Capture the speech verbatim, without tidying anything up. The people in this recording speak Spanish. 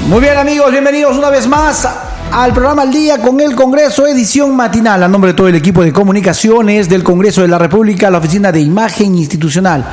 Muy bien, amigos, bienvenidos una vez más al programa Al Día con el Congreso, edición matinal. A nombre de todo el equipo de comunicaciones del Congreso de la República, la Oficina de Imagen Institucional,